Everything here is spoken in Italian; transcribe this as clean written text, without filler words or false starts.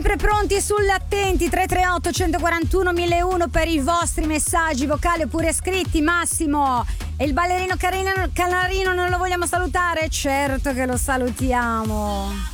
sempre pronti e sull'attenti. 338 141 1001 per i vostri messaggi vocali oppure scritti. Massimo, e il ballerino Canarino non lo vogliamo salutare? Certo che lo salutiamo.